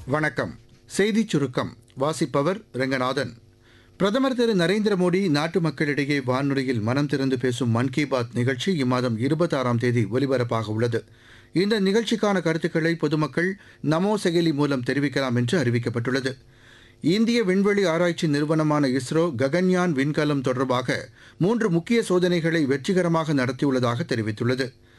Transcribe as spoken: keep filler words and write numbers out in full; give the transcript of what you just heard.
வணக்கம். செய்திச் சுருக்கம் வாசிப்பவர் ரெங்கநாதன். பிரதமர் திரு நரேந்திர மோடி நாட்டு மக்களிடையே வானொலியில் மனம் திறந்து பேசும் மன் கி பாத் நிகழ்ச்சி இம்மாதம் இருபத்தாறாம் தேதி ஒலிபரப்பாக உள்ளது. இந்த நிகழ்ச்சிக்கான கருத்துக்களை பொதுமக்கள் நமோ செயலி மூலம் தெரிவிக்கலாம் என்று அறிவிக்கப்பட்டுள்ளது. இந்திய விண்வெளி ஆராய்ச்சி நிறுவனமான இஸ்ரோ ககன்யான் விண்கலம் தொடர்பாக மூன்று முக்கிய சோதனைகளை வெற்றிகரமாக நடத்தியுள்ளதாக தெரிவித்துள்ளது.